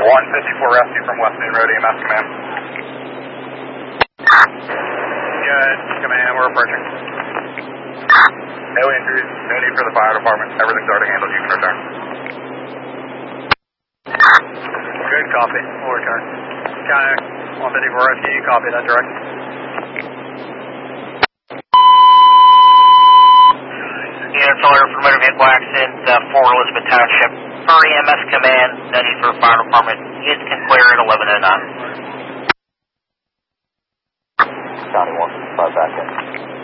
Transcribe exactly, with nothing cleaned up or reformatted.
one fifty-four rescue from West Main Road, E M S Command. Good, Command, we're approaching. No injuries, no need for the fire department. Everything's already handled. You can return. Good, copy. We'll return. County one fifty-four rescue, copy that direct. Units order for motor vehicle accident uh, for Elizabeth Township. For E M S Command, no need for the fire department. Units can clear at eleven oh nine. County one fifty-five back in.